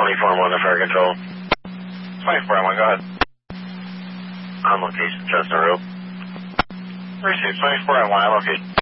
24-1 to fire control. 24-1, go ahead. On location, Chestnut Road. Receive 24-1, location.